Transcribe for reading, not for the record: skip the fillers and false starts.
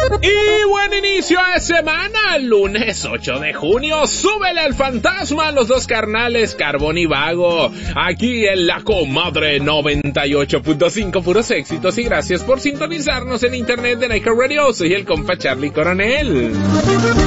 Y buen inicio de semana, lunes 8 de junio, súbele al fantasma a los dos carnales Carbón y Vago, aquí en La Comadre 98.5, puros éxitos, y gracias por sintonizarnos en internet de Nike Radio. Soy el compa Charlie Coronel.